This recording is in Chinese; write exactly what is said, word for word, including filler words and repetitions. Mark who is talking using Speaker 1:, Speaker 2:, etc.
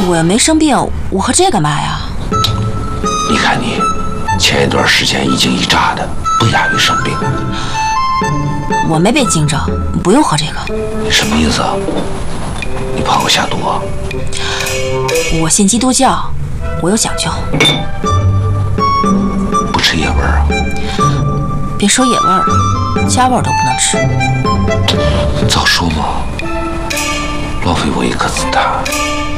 Speaker 1: 我又没生病，我喝这干嘛呀？
Speaker 2: 你看你，前一段时间一惊一乍的，不亚于生病。
Speaker 1: 我没被惊着，不用喝这个。
Speaker 2: 你什么意思啊？你怕我下毒啊？
Speaker 1: 我信基督教，我有讲究。
Speaker 2: 不吃野味儿啊？
Speaker 1: 别说野味儿了，家味儿都不能吃。
Speaker 2: 早说嘛，浪费我一颗子弹。